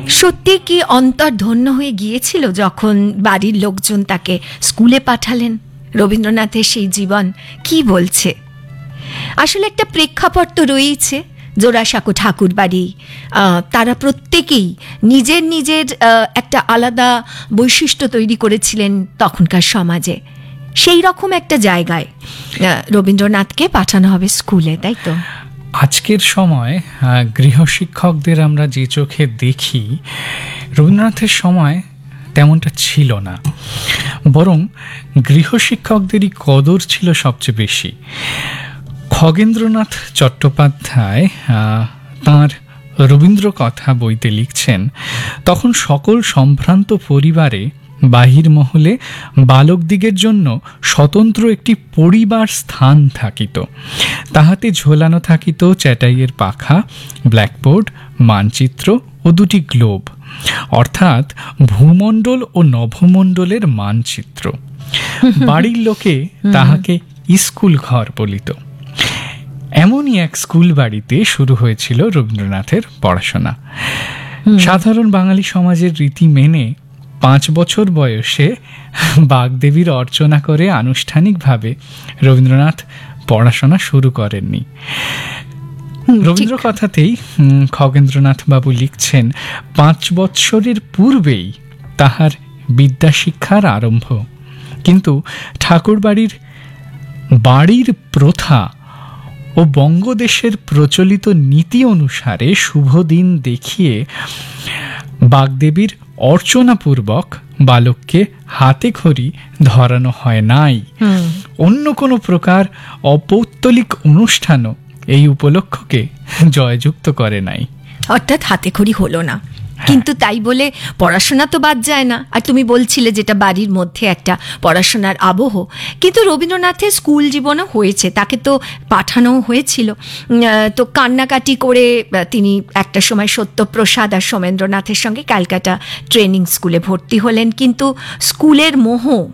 সত্যি কি অন্তর ধন্য হয়ে গিয়েছিল যখন বাড়ির লোকজন তাকে স্কুলে পাঠালেন? রবীন্দ্রনাথের সেই জীবন কি বলছে? আসলে একটা প্রেক্ষাপট তো রয়েছে। জোড়াসাঁকো ঠাকুর বাড়ি, তারা প্রত্যেকেই নিজের নিজের একটা আলাদা বৈশিষ্ট্য তৈরি করেছিলেন তখনকার সমাজে। সেই রকম একটা জায়গায় রবীন্দ্রনাথকে পাঠানো হবে স্কুলে, তাই তো? আজকের সময় গৃহশিক্ষকদের আমরা যে চোখে দেখি, রবীন্দ্রনাথের সময় তেমনটা ছিল না। বরং গৃহশিক্ষকদেরই কদর ছিল সবচেয়ে বেশি। খগেন্দ্রনাথ চট্টোপাধ্যায় তাঁর রবীন্দ্রকথা বইতে লিখছেন, তখন সকল সম্ভ্রান্ত পরিবারে বাহির মহলে বালকদিগের জন্য স্বতন্ত্র একটি পরিবার স্থান থাকিত। তাহাতে ঝোলানো থাকিত চ্যাটাইয়ের পাখা, ব্ল্যাকবোর্ড, মানচিত্র ও দুটি গ্লোব, অর্থাৎ ভূমণ্ডল ও নভমণ্ডলের মানচিত্র। বাড়ির লোকে তাহাকে স্কুল ঘর বলিত। এমনই এক স্কুল বাড়িতে শুরু হয়েছিল রবীন্দ্রনাথের পড়াশোনা। সাধারণ বাঙালি সমাজের রীতি মেনে 5 বছর বয়সে বাগদেবীর অর্চনা করে আনুষ্ঠানিকভাবে রবীন্দ্রনাথ পড়াশোনা শুরু করেননি। রবীন্দ্রকথাতেই খগেন্দ্রনাথ বাবু লিখছেন, 5 বৎসরের পূর্বেই তাহার বিদ্যাশিক্ষার আরম্ভ। কিন্তু বাড়ির প্রথা ও বঙ্গদেশের প্রচলিত নীতি অনুসারে শুভ দিন দেখিয়ে বাগদেবীর অর্চনাপূর্বক বালককে হাতে খড়ি ধরানো হয় নাই। অন্য কোনো প্রকার অপৌত্তলিক অনুষ্ঠানও এই উপলক্ষকে জয়যুক্ত করে নাই। অর্থাৎ হাতে খড়ি হলো না, কিন্তু তাই বলে পড়াশোনা তো বাদ যায় না। আর তুমি বলছিলে যেটা বাড়ির মধ্যে একটা পড়াশোনার আবহ, কিন্তু রবীন্দ্রনাথের স্কুল জীবনও হয়েছে, তাকে তো পাঠানো হয়েছিল। তো কান্নাকাটি করে তিনি একটা সময় সত্যপ্রসাদ আর সোমেন্দ্রনাথের সঙ্গে ক্যালকাটা ট্রেনিং স্কুলে ভর্তি হলেন, কিন্তু স্কুলের মোহ